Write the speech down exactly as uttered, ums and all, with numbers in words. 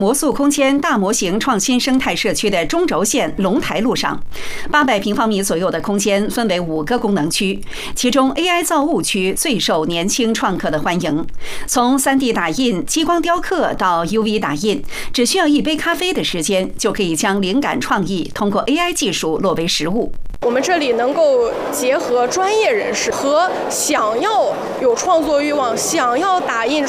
魔塑空间大模型创新生态社区的中轴线龙台路上，八百平方米左右的空间分为五个功能区，其中 A I 造物区最受年轻创客的欢迎。从 三 D 打印、激光雕刻到 U V 打印，只需要一杯咖啡的时间，就可以将灵感创意通过 A I 技术落为实物。 我们这里能够结合专业人士和想要有创作欲望、想要打印